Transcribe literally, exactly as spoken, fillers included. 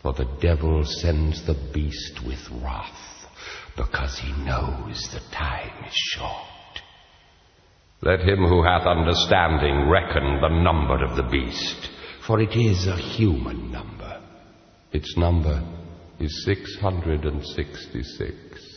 For the devil sends the beast with wrath, because he knows the time is short. Let him who hath understanding reckon the number of the beast, for it is a human number. Its number is six hundred and sixty-six.